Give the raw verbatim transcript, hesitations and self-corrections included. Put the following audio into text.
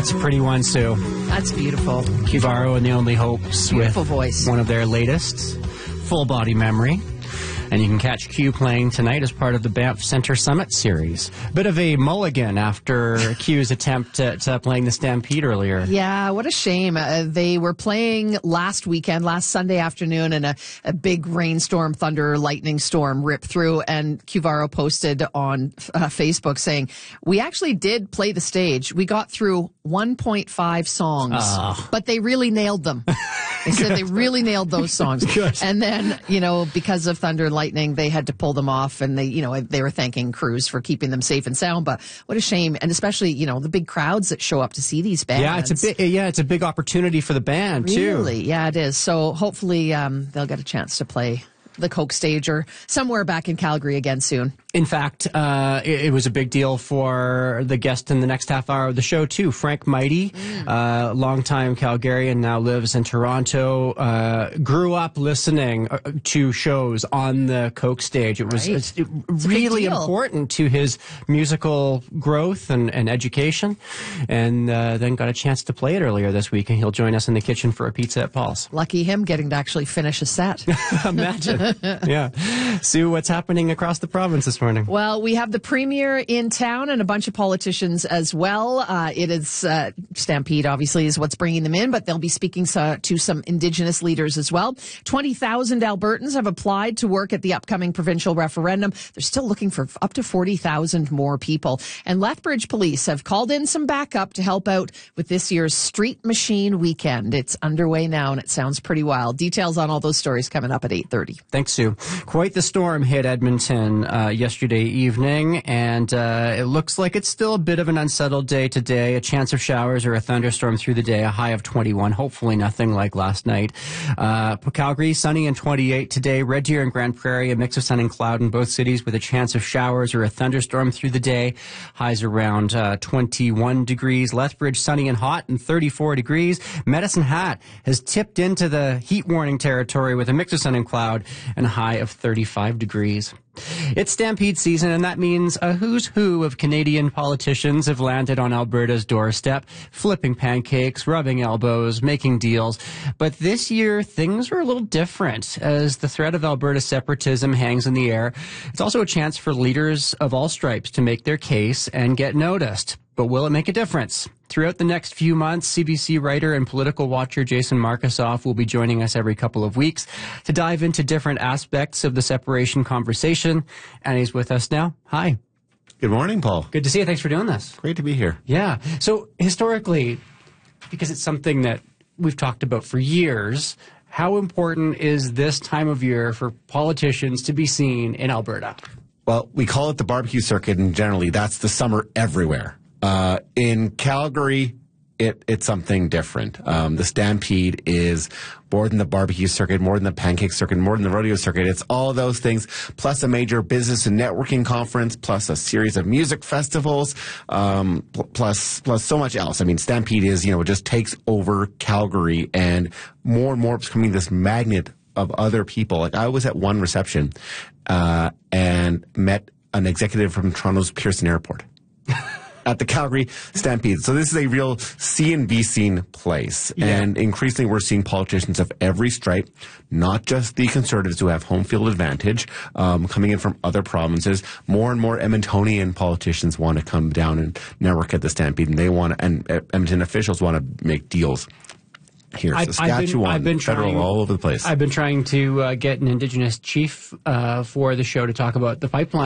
That's a pretty one, Sue. That's beautiful. Cuvaro and the Only Hopes Beautiful with voice. one of their latest, Full Body Memory. And you can catch Q playing tonight as part of the Banff Centre Summit series. Bit of a mulligan after Q's attempt at uh, playing the Stampede earlier. Yeah, what a shame. Uh, they were playing last weekend, last Sunday afternoon, and a, a big rainstorm, thunder, lightning storm ripped through. And Cuvaro posted on uh, Facebook saying, we actually did play the stage. We got through one point five songs, oh. but they really nailed them. They said they really nailed those songs. Good. And then, you know, because of thunder and lightning, they had to pull them off, and they, you know, they were thanking crews for keeping them safe and sound. But what a shame. And especially, you know, the big crowds that show up to see these bands. Yeah, it's a big, yeah, it's a big opportunity for the band, too. Really? Yeah, it is. So hopefully um, they'll get a chance to play the Coke stage or somewhere back in Calgary again soon. In fact, uh, it, it was a big deal for the guest in the next half hour of the show, too. Frank Mighty, mm. uh, longtime Calgarian, now lives in Toronto, uh, grew up listening to shows on the Coke stage. It was right. it's, it, it's really important to his musical growth and, and education, and uh, then got a chance to play it earlier this week, and he'll join us in the kitchen for a pizza at Paul's. Lucky him getting to actually finish a set. Imagine. Yeah. Sue, what's happening across the province this morning? Well, we have the Premier in town and a bunch of politicians as well. Uh, it is, uh, Stampede obviously is what's bringing them in, but they'll be speaking so, to some Indigenous leaders as well. twenty thousand Albertans have applied to work at the upcoming provincial referendum. They're still looking for up to forty thousand more people. And Lethbridge Police have called in some backup to help out with this year's Street Machine Weekend. It's underway now, and it sounds pretty wild. Details on all those stories coming up at eight thirty. Thanks, Sue. Quite the storm hit Edmonton uh, yesterday evening, and uh, it looks like it's still a bit of an unsettled day today. A chance of showers or a thunderstorm through the day, a high of twenty-one. Hopefully nothing like last night. Uh, Calgary, sunny and twenty-eight today. Red Deer and Grand Prairie, a mix of sun and cloud in both cities with a chance of showers or a thunderstorm through the day. Highs around uh, twenty-one degrees. Lethbridge, sunny and hot and thirty-four degrees. Medicine Hat has tipped into the heat warning territory with a mix of sun and cloud and a high of thirty-five degrees. It's Stampede season, and that means a who's who of Canadian politicians have landed on Alberta's doorstep, flipping pancakes, rubbing elbows, making deals. But this year, things are a little different as the threat of Alberta separatism hangs in the air. It's also a chance for leaders of all stripes to make their case and get noticed. But will it make a difference? Throughout the next few months, C B C writer and political watcher Jason Markusoff will be joining us every couple of weeks to dive into different aspects of the separation conversation. And he's with us now. Hi. Good morning, Paul. Good to see you. Thanks for doing this. Great to be here. Yeah. So historically, because it's something that we've talked about for years, how important is this time of year for politicians to be seen in Alberta? Well, we call it the barbecue circuit, and generally that's the summer everywhere. Uh, in Calgary, it, it's something different. Um, the Stampede is more than the barbecue circuit, more than the pancake circuit, more than the rodeo circuit. It's all of those things, plus a major business and networking conference, plus a series of music festivals, um, pl- plus plus so much else. I mean, Stampede is, you know, it just takes over Calgary, and more and more it's becoming this magnet of other people. Like, I was at one reception uh, and met an executive from Toronto's Pearson Airport. At the Calgary Stampede. So this is a real see and be seen place. Yeah. And increasingly we're seeing politicians of every stripe, not just the Conservatives who have home field advantage, um, coming in from other provinces. More and more Edmontonian politicians want to come down and network at the Stampede, and they want to, and Edmonton officials want to make deals. Here, I, Saskatchewan, I've been, I've been federal, trying, all over the place. I've been trying to uh, get an Indigenous chief uh, for the show to talk about the pipeline.